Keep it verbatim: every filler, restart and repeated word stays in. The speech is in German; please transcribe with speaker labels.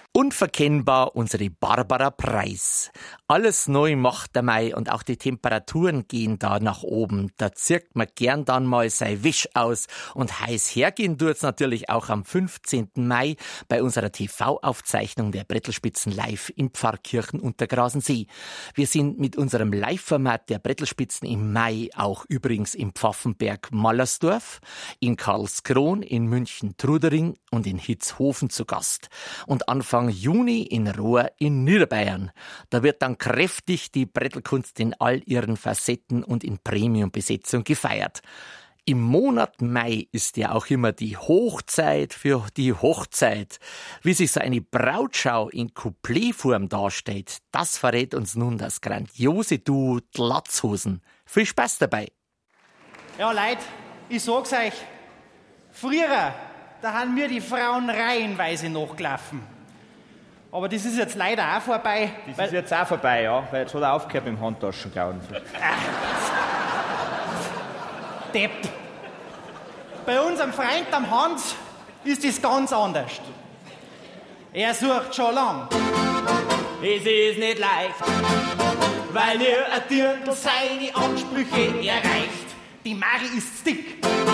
Speaker 1: Unverkennbar unsere Barbara Preiss. Alles neu macht der Mai und auch die Temperaturen gehen da nach oben. Da zirkt man gern dann mal sein Wisch aus. Und heiß hergehen tut's natürlich auch am fünfzehnten Mai bei unserer T V-Aufzeichnung der Brettelspitzen live in Pfarrkirchen unter Grasensee. Wir sind mit unserem Live-Format der Brettelspitzen im Mai auch übrigens in Pfaffenberg-Mallersdorf, in Karlskron, in München-Trudering und in Hitzhofen zu Gast. Und Anfang Juni in Rohr in Niederbayern. Da wird dann kräftig die Brettelkunst in all ihren Facetten und in Premium-Besetzung gefeiert. Im Monat Mai ist ja auch immer die Hochzeit für die Hochzeit. Wie sich so eine Brautschau in Coupletform darstellt, das verrät uns nun das grandiose Duo Glatzhosen. Viel Spaß dabei!
Speaker 2: Ja, Leute, ich sag's euch, früher, da haben mir die Frauen reihenweise nachgelaufen. Aber das ist jetzt leider auch vorbei.
Speaker 3: Das ist jetzt auch vorbei, ja, weil jetzt hat er aufgehört mit dem Handtaschenklauen.
Speaker 2: Depp. Bei unserem Freund am Hans ist es ganz anders. Er sucht schon lang. Es ist nicht leicht, weil er ein Dirndl seine Ansprüche erreicht. Die Mari ist dick.